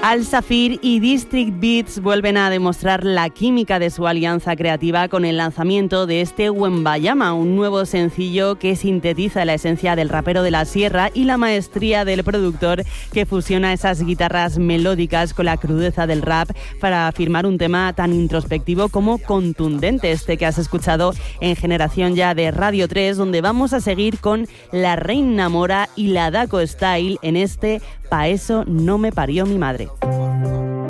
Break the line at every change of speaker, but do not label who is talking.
Al Safir y District Beats vuelven a demostrar la química de su alianza creativa con el lanzamiento de este Wembayama, un nuevo sencillo que sintetiza la esencia del rapero de la sierra y la maestría del productor que fusiona esas guitarras melódicas con la crudeza del rap para firmar un tema tan introspectivo como contundente, este que has escuchado en Generación Ya de Radio 3, donde vamos a seguir con La Reina Mora y la Daco Style en este Pa' eso no me parió mi madre.